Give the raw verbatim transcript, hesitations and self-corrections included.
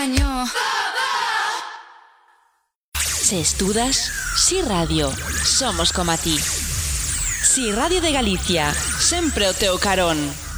engañó. Se estudas, Si Radio, somos como a ti. Si Radio de Galicia, sempre o teu carón.